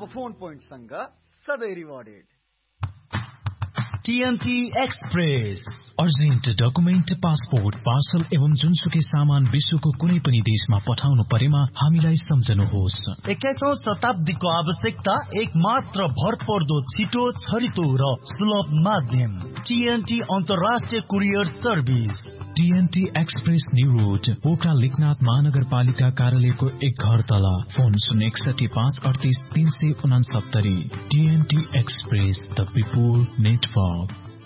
Phone point सँग सधैँ rewarded. TNT express urgent document, passport, parcel एवं जुनसुकै सामान विश्वको कुनै पनि देशमा पठाउनु परेमा हामीलाई सम्झनुहोस्। 21औं शताब्दीको आवश्यकता एक मात्र भरपर्दो, छिटो, छरितो र सुलभ माध्यम टीएनटी अन्तर्राष्ट्रिय courier service. TNT express new road, Pokhara Lekhnath महानगरपालिका कार्यालयको एक घर तल। Phone 061-538-369। TNT express, the people network.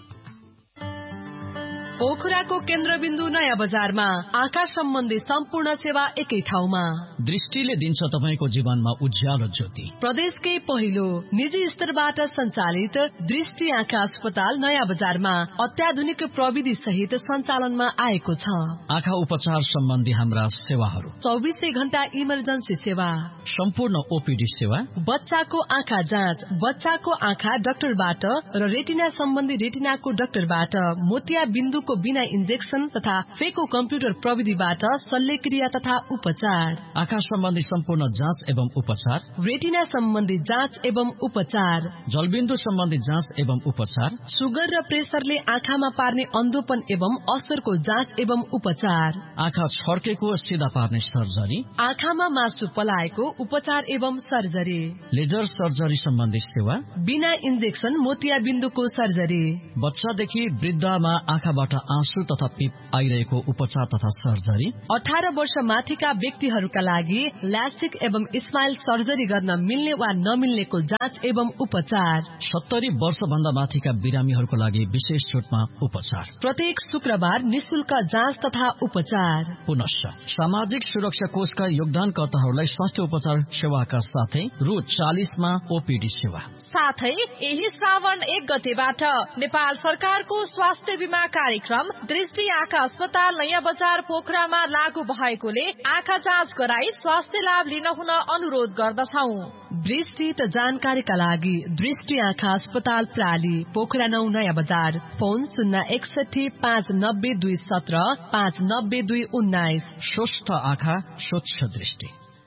पोखराको केन्द्रबिन्दु नयाँ बजारमा आँखा सम्बन्धी सम्पूर्ण सेवा एकै ठाउँमा। दृष्टिले दिन्छ तपाईको जीवनमा उज्यालो ज्योति। प्रदेशकै पहिलो निजी स्तरबाट सञ्चालित दृष्टि आँखा अस्पताल नयाँ बजारमा अत्याधुनिक प्रविधि सहित सञ्चालनमा आएको छ। आँखा उपचार सम्बन्धी हाम्रा सेवाहरू: 24 घण्टा इमर्जेन्सी सेवा, सम्पूर्ण ओपीडी सेवा, बच्चाको आँखा जाँच बच्चाको आँखा डाक्टरबाट र रेटिना सम्बन्धी रेटिनाको डाक्टरबाट, मोतिया बिन्दुको बिना इन्जेक्सन तथा फेको कम्प्युटर प्रविधिबाट शल्यक्रिया तथा उपचार, आँखा सम्बन्धी सम्पूर्ण जाँच एवं उपचार, रेटिना सम्बन्धी जाँच एवं उपचार, जलबिन्दु सम्बन्धी जाँच एवं उपचार, सुगर र प्रेसरले आँखामा पार्ने अन्धोपन एवं असरको जाँच एवं उपचार, आँखा छर्केको सिधा पार्ने सर्जरी, आँखामा मासु पलाएको उपचार एवं सर्जरी, लेजर सर्जरी सम्बन्धी सेवा, बिना इन्जेक्सन मोतिया बिन्दुको सर्जरी, बच्चादेखि वृद्धमा आँखाबाट आँसु तथा पिप आइरहेको उपचार तथा सर्जरी, 18 वर्ष माथिका व्यक्तिहरूका लागि ल्यासिक एवं स्माइल सर्जरी गर्न मिल्ने वा नमिल्नेको जाँच एवं उपचार, 70 वर्ष भन्दा माथिका बिरामीहरूको लागि विशेष छुटमा उपचार, प्रत्येक शुक्रबार निशुल्क जाँच तथा उपचार। पुनश्च सामाजिक सुरक्षा कोषका योगदानकर्ताहरूलाई स्वास्थ्य उपचार सेवाका साथै रु 40 मा ओपीडी सेवा। साथै यही श्रावण 1 गतेबाट नेपाल सरकारको स्वास्थ्य बीमा कार्यक्रम दृष्टि आँखा अस्पताल नयाँ बजार पोखरामा लागू भएकोले आँखा जाँच गराई स्वास्थ्य लाभ लिन हुन अनुरोध गर्दछौ। विस्तृत जानकारीका लागि दृष्टि आँखा अस्पताल प्राली, पोखरा 9 नयाँ बजार। फोन 061-590-217, 590-219। स्वस्थ आँखा, स्वच्छ दृष्टि।